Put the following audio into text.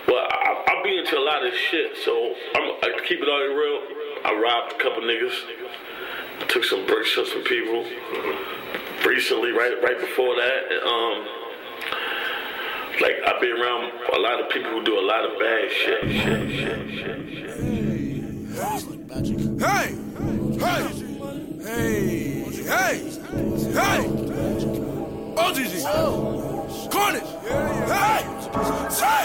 Well, I be into a lot of shit, so I keep it all real. I robbed a couple niggas, took some bricks from some people recently, right before that. Like I've been around a lot of people who do a lot of bad shit. Hey! OGG! Cornish! Hey!